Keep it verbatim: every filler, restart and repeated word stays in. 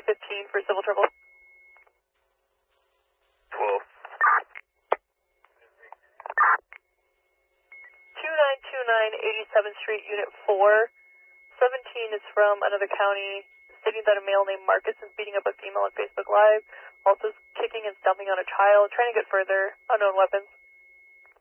three fifteen for civil trouble. twelve. two nine two nine eighty-seventh Street, Unit four. seventeen is from another county, stating that a male named Marcus is beating up a female on Facebook Live, also kicking and stomping on a child, trying to get further, unknown weapons.